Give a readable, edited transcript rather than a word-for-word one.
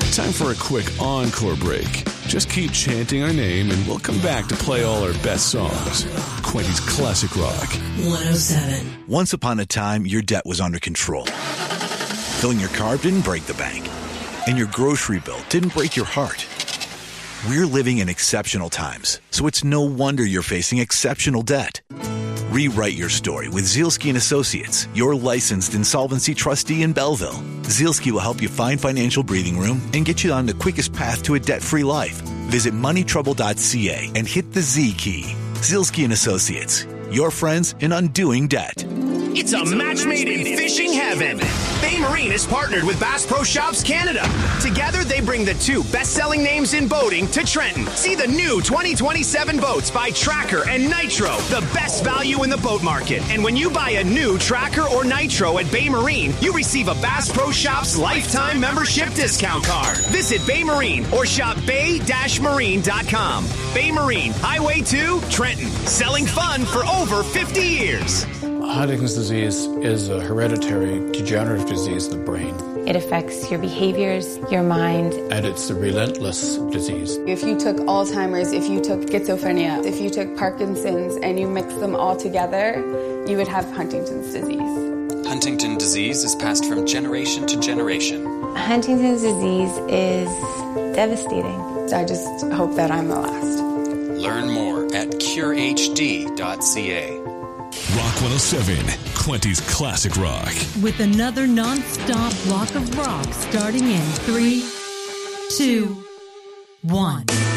Time for a quick encore break. Just keep chanting our name and we'll come back to play all our best songs. Quenty's Classic Rock 107. Once upon a time, your debt was under control. Filling your car didn't break the bank. And your grocery bill didn't break your heart. We're living in exceptional times, so it's no wonder you're facing exceptional debt. Rewrite your story with Zielski & Associates, your licensed insolvency trustee in Belleville. Zielski will help you find financial breathing room and get you on the quickest path to a debt-free life. Visit moneytrouble.ca and hit the Z key. Zielski & Associates, your friends in undoing debt. It's a match made in fishing heaven. Bay Marine is partnered with Bass Pro Shops Canada. Together, they bring the two best-selling names in boating to Trenton. See the new 2027 boats by Tracker and Nitro, the best value in the boat market. And when you buy a new Tracker or Nitro at Bay Marine, you receive a Bass Pro Shops lifetime membership discount card. Visit Bay Marine or shop bay-marine.com. Bay Marine, Highway 2, Trenton. Selling fun for over 50 years. Huntington's disease is a hereditary degenerative disease of the brain. It affects your behaviors, your mind. And it's a relentless disease. If you took Alzheimer's, if you took schizophrenia, if you took Parkinson's and you mix them all together, you would have Huntington's disease. Huntington's disease is passed from generation to generation. Huntington's disease is devastating. I just hope that I'm the last. Learn more at curehd.ca. Rock 107, Quenty's Classic Rock. With another non-stop block of rock starting in 3, 2, 1.